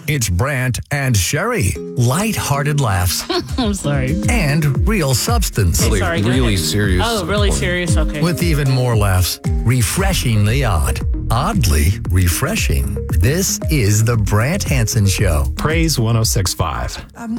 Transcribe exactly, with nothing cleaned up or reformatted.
It's Brant and Sherry. Light-hearted laughs I'm sorry. and real substance. Hey, sorry, go really ahead. serious. Oh, really serious? Okay. With even more laughs. Refreshingly odd. Oddly refreshing. This is the Brant Hansen Show. Praise one oh six point five.